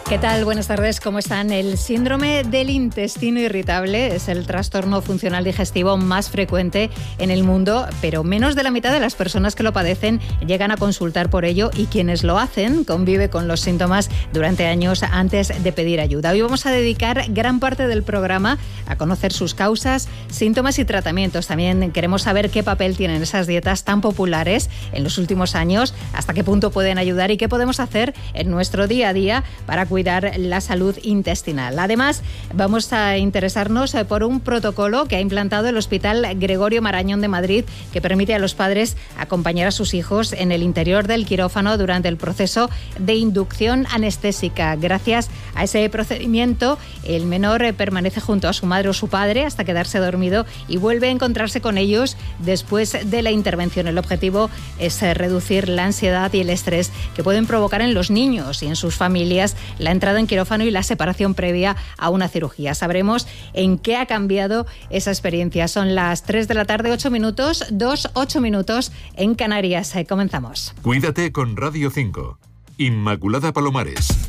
¿Qué tal? Buenas tardes, ¿cómo están? El síndrome del intestino irritable es el trastorno funcional digestivo más frecuente en el mundo, pero menos de la mitad de las personas que lo padecen llegan a consultar por ello y quienes lo hacen convive con los síntomas durante años antes de pedir ayuda. Hoy vamos a dedicar gran parte del programa a conocer sus causas, síntomas y tratamientos. También queremos saber qué papel tienen esas dietas tan populares en los últimos años, hasta qué punto pueden ayudar y qué podemos hacer en nuestro día a día para cuidar la salud intestinal. Además, vamos a interesarnos por un protocolo que ha implantado el Hospital Gregorio Marañón de Madrid, que permite a los padres acompañar a sus hijos en el interior del quirófano durante el proceso de inducción anestésica. Gracias a ese procedimiento, el menor permanece junto a su madre o su padre hasta quedarse dormido y vuelve a encontrarse con ellos después de la intervención. El objetivo es reducir la ansiedad y el estrés que pueden provocar en los niños y en sus familias la entrada en quirófano y la separación previa a una cirugía. Sabremos en qué ha cambiado esa experiencia. Son las 3 de la tarde, 8 minutos, 8 minutos en Canarias. Comenzamos. Cuídate con Radio 5. Inmaculada Palomares.